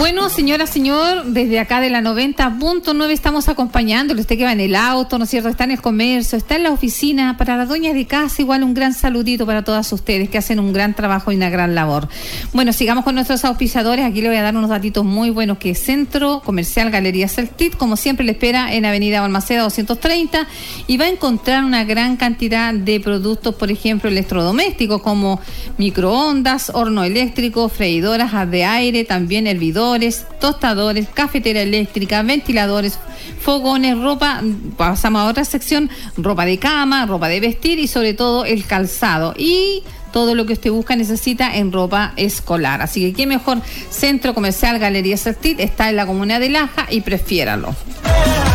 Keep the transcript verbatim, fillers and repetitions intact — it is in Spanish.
Bueno, señora, señor, desde acá de la noventa punto nueve estamos acompañándole. Usted que va en el auto, ¿no es cierto? Está en el comercio, está en la oficina. Para las dueñas de casa, igual un gran saludito para todas ustedes que hacen un gran trabajo y una gran labor. Bueno, sigamos con nuestros auspiciadores. Aquí le voy a dar unos datitos muy buenos, que es Centro Comercial Galería Celtit, como siempre le espera en Avenida Balmaceda doscientos treinta, y va a encontrar una gran cantidad de productos, por ejemplo, electrodomésticos como microondas, horno eléctrico, freidoras de aire, también hervidores, tostadores, cafetera eléctrica, ventiladores, fogones, ropa. Pasamos a otra sección: ropa de cama, ropa de vestir y sobre todo el calzado y todo lo que usted busca, necesita en ropa escolar. Así que qué mejor. Centro Comercial Galería Celtit está en la comuna de Laja y prefiéralo.